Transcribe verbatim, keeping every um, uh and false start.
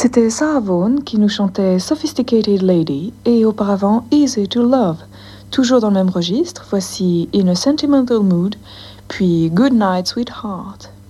C'était Sarah Vaughan qui nous chantait Sophisticated Lady et auparavant Easy to Love. Toujours dans le même registre, voici In a Sentimental Mood, puis Good Night Sweetheart.